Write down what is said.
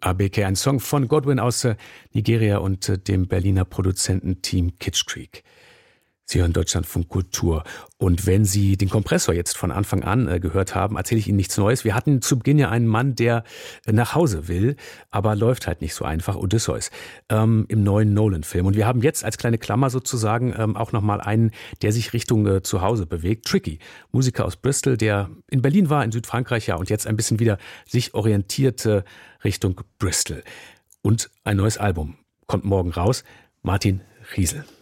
ABK, ein Song von Godwin aus Nigeria und dem Berliner Produzententeam Kitsch Creek. Sie hören Deutschlandfunk Kultur. Und wenn Sie den Kompressor jetzt von Anfang an gehört haben, erzähle ich Ihnen nichts Neues. Wir hatten zu Beginn ja einen Mann, der nach Hause will, aber läuft halt nicht so einfach, Odysseus, im neuen Nolan-Film. Und wir haben jetzt als kleine Klammer sozusagen auch nochmal einen, der sich Richtung Zuhause bewegt. Tricky, Musiker aus Bristol, der in Berlin war, in Südfrankreich, ja, und jetzt ein bisschen wieder sich orientierte Richtung Bristol. Und ein neues Album kommt morgen raus. Martin Riesel.